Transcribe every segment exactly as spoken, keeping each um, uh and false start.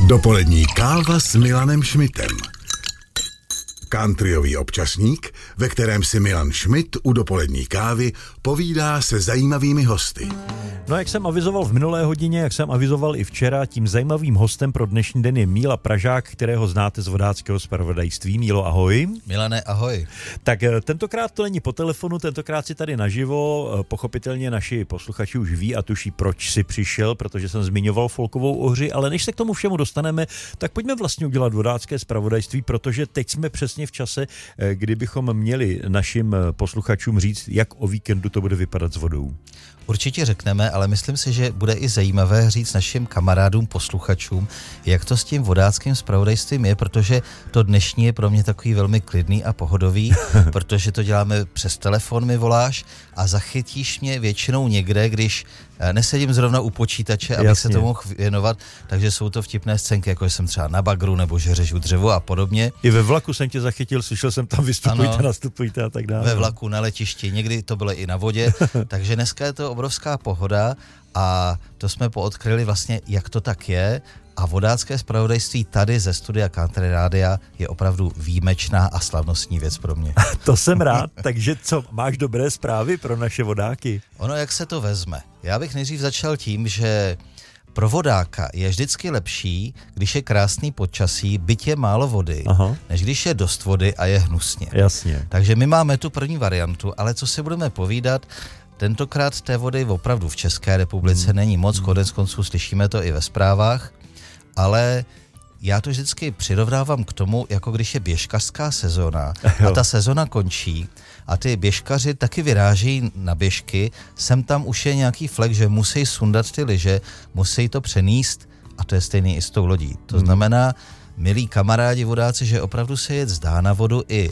Dopolední káva s Milanem Šmitem. Countryový občasník, ve kterém si Milan Šmit u dopolední kávy povídá se zajímavými hosty. No, jak jsem avizoval v minulé hodině, jak jsem avizoval i včera, tím zajímavým hostem pro dnešní den je Míla Pražák, kterého znáte z Vodáckého zpravodajství. Mílo, ahoj. Milane, ahoj. Tak tentokrát to není po telefonu, tentokrát si tady naživo. Pochopitelně naši posluchači už ví a tuší, proč si přišel, protože jsem zmiňoval folkovou ohři, ale než se k tomu všemu dostaneme, tak pojďme vlastně udělat Vodácké zpravodajství, protože teď jsme přesně v čase, kdy bychom měli našim posluchačům říct, jak o víkendu to bude vypadat s vodou. Určitě řekneme, ale myslím si, že bude i zajímavé říct našim kamarádům, posluchačům, jak to s tím vodáckým zpravodajstvím je, protože to dnešní je pro mě takový velmi klidný a pohodový, protože to děláme přes telefon, mi voláš a zachytíš mě většinou někde, když nesedím zrovna u počítače, abych Jasně. se tomu mohl věnovat, takže jsou to vtipné scénky, jako jsem třeba na bagru nebo že řežu dřevo a podobně. I ve vlaku jsem tě zachytil, slyšel jsem tam vystupujte, ano, nastupujte a tak dále. Ve vlaku, na letišti, někdy to bylo i na vodě, takže dneska je to obrovská pohoda a to jsme poodkryli vlastně, jak to tak je. A vodácké zpravodajství tady ze studia Country Rádia je opravdu výjimečná a slavnostní věc pro mě. To jsem rád, takže co, máš dobré zprávy pro naše vodáky? Ono, jak se to vezme. Já bych nejdřív začal tím, že pro vodáka je vždycky lepší, když je krásný počasí, byť je málo vody, Aha. než když je dost vody a je hnusně. Jasně. Takže my máme tu první variantu, ale co si budeme povídat, tentokrát té vody opravdu v České republice hmm. není moc, konec konců slyšíme to i ve zprávách, ale já to vždycky přirovnávám k tomu, jako když je běžkařská sezóna a ta sezona končí a ty běžkaři taky vyrážejí na běžky, sem tam už je nějaký flek, že musí sundat ty lyže, musí to přenést a to je stejný i s tou lodí. To hmm. znamená, milí kamarádi vodáci, že opravdu se jet zdá na vodu i,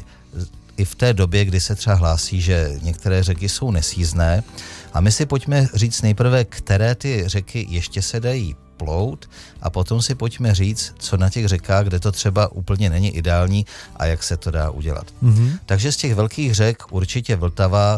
i v té době, kdy se třeba hlásí, že některé řeky jsou nesízné. A my si pojďme říct nejprve, které ty řeky ještě se dají plout a potom si pojďme říct, co na těch řekách, kde to třeba úplně není ideální a jak se to dá udělat. Mm-hmm. Takže z těch velkých řek určitě Vltava,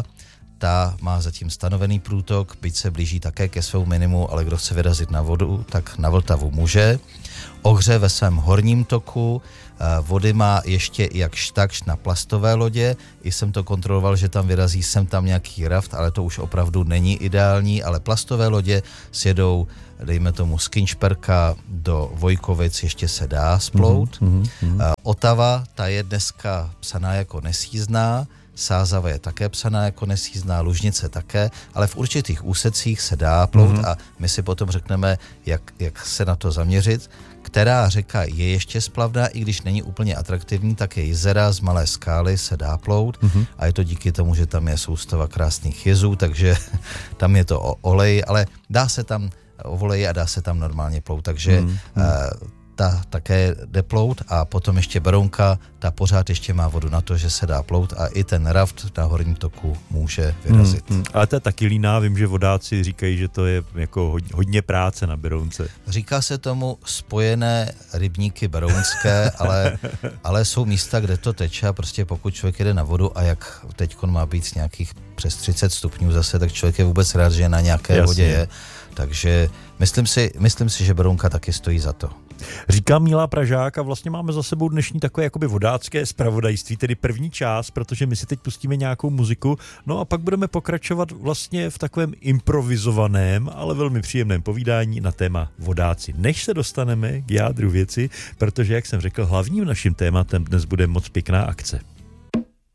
ta má zatím stanovený průtok, byť se blíží také ke svému minimu, ale kdo chce vyrazit na vodu, tak na Vltavu může. Ohře ve svém horním toku, vody má ještě jakž takž na plastové lodě, i jsem to kontroloval, že tam vyrazí sem tam nějaký raft, ale to už opravdu není ideální, ale plastové lodě sjedou, dejme tomu z Kinšperka do Vojkovic, ještě se dá splout. Mm-hmm, mm-hmm. Otava, ta je dneska psaná jako nesízná, Sázava je také psaná jako nesízná, Lužnice také, ale v určitých úsecích se dá plout mm-hmm. a my si potom řekneme, jak, jak se na to zaměřit. Která řeka je ještě splavná, i když není úplně atraktivní, tak je Jizera z Malé Skály, se dá plout mm-hmm. a je to díky tomu, že tam je soustava krásných jezů, takže tam je to o olej, ale dá se tam o oleji a dá se tam normálně plout, takže mm-hmm. uh, ta také jde plout a potom ještě Berounka, ta pořád ještě má vodu na to, že se dá plout a i ten raft na horním toku může vyrazit. Hmm, hmm. Ale to je taky líná, vím, že vodáci říkají, že to je jako hodně, hodně práce na Berounce. Říká se tomu spojené rybníky berounské, ale, ale jsou místa, kde to teče a prostě pokud člověk jede na vodu a jak teďkon má být nějakých přes třicet stupňů zase, tak člověk je vůbec rád, že na nějaké Jasně. vodě je. Takže myslím si, myslím si, že Berounka taky stojí za to. Říká Míla Pražák a vlastně máme za sebou dnešní takové jakoby vodácké zpravodajství, tedy první část, protože my si teď pustíme nějakou muziku, no a pak budeme pokračovat vlastně v takovém improvizovaném, ale velmi příjemném povídání na téma vodáci. Než se dostaneme k jádru věci, protože, jak jsem řekl, hlavním naším tématem dnes bude moc pěkná akce.